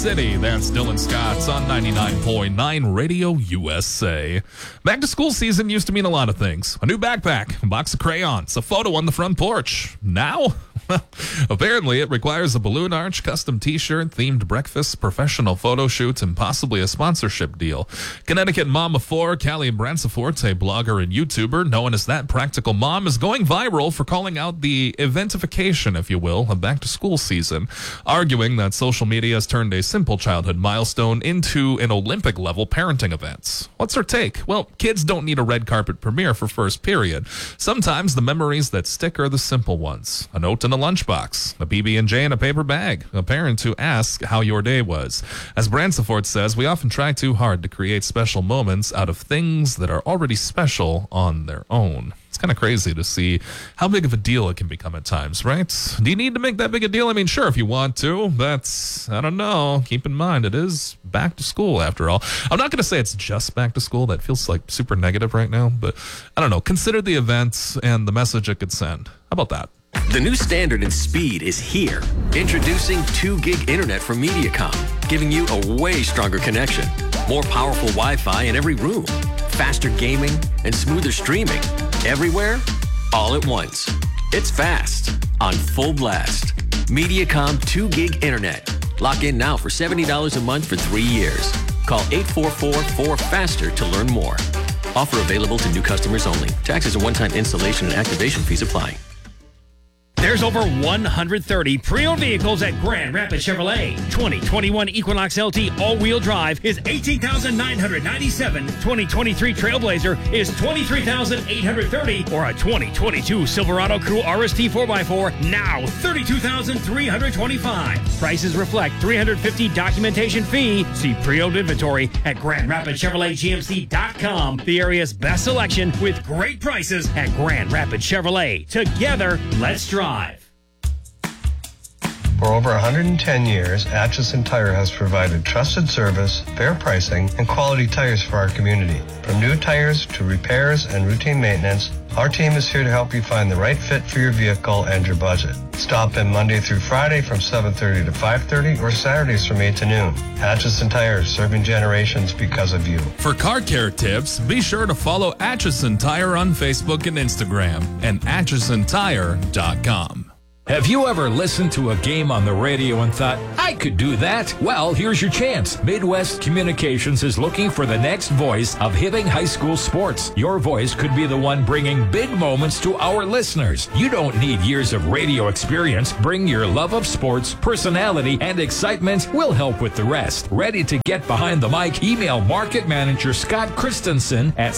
City. That's Dylan Scott's on 99.9 Radio USA. Back to school season used to mean a lot of things. A new backpack, a box of crayons, a photo on the front porch. Now, apparently it requires a balloon arch, custom t-shirt, themed breakfast, professional photo shoots, and possibly a sponsorship deal. Connecticut mom of four, Callie Branciforte, blogger and YouTuber known as That Practical Mom, is going viral for calling out the eventification, if you will, of back to school season, arguing that social media has turned a simple childhood milestone into an Olympic-level parenting event. What's her take? Well, kids don't need a red carpet premiere for first period. Sometimes the memories that stick are the simple ones. A note in a lunchbox, a PB&J in a paper bag, a parent who asks how your day was. As Branciforte says, we often try too hard to create special moments out of things that are already special on their own. It's kind of crazy to see how big of a deal it can become at times, right? Do you need to make that big a deal? I mean, sure, if you want to. That's, I don't know. Keep in mind, it is back to school after all. I'm not going to say it's just back to school. That feels like super negative right now. But I don't know. Consider the events and the message it could send. How about that? The new standard in speed is here. Introducing 2 gig internet from Mediacom, giving you a way stronger connection. More powerful Wi-Fi in every room. Faster gaming and smoother streaming. Everywhere, all at once. It's fast, on full blast. Mediacom 2 gig internet. Lock in now for $70 a month for 3 years. Call 844-4FASTER to learn more. Offer available to new customers only. Taxes and one-time installation and activation fees apply. There's over 130 pre-owned vehicles at Grand Rapids Chevrolet. 2021 Equinox LT all-wheel drive is $18,997. 2023 Trailblazer is $23,830. Or a 2022 Silverado Crew RST 4x4 now $32,325. Prices reflect $350 documentation fee. See pre-owned inventory at GrandRapidsChevroletGMC.com. The area's best selection with great prices at Grand Rapids Chevrolet. Together, let's drive. For over 110 years, Atchison Tire has provided trusted service, fair pricing, and quality tires for our community. From new tires to repairs and routine maintenance, our team is here to help you find the right fit for your vehicle and your budget. Stop in Monday through Friday from 7:30 to 5:30 or Saturdays from 8 to noon. Atchison Tire, serving generations because of you. For car care tips, be sure to follow Atchison Tire on Facebook and Instagram and AtchisonTire.com. Have you ever listened to a game on the radio and thought, I could do that? Well, here's your chance. Midwest Communications is looking for the next voice of Hibbing High School sports. Your voice could be the one bringing big moments to our listeners. You don't need years of radio experience. Bring your love of sports, personality, and excitement. We'll help with the rest. Ready to get behind the mic? Email Market Manager Scott Christensen at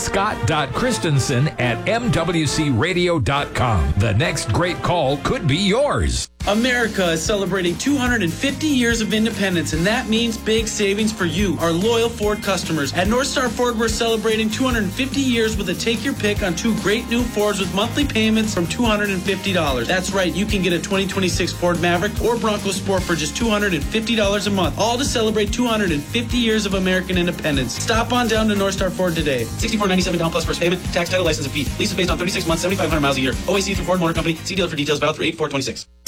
scott.christensen@mwcradio.com. The next great call could be yours. America is celebrating 250 years of independence, and that means big savings for you, our loyal Ford customers. At North Star Ford, we're celebrating 250 years with a take your pick on 2 great new Fords with monthly payments from $250. That's right, you can get a 2026 Ford Maverick or Bronco Sport for just $250 a month, all to celebrate 250 years of American independence. Stop on down to North Star Ford today. $64.97 down plus first payment, tax, title, license, and fee. Lease is based on 36 months, 7,500 miles a year. OAC through Ford Motor Company. See dealer for details. Valid through 8/4/26.